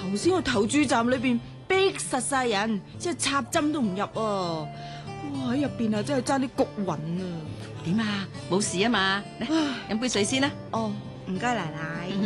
頭先個投注站裏邊逼實晒人，即係插針都唔入啊！哇，喺入邊啊，真係爭啲焗暈啊！ 點啊？冇事啊嘛？嚟飲杯水先啦。 哦，唔該奶奶。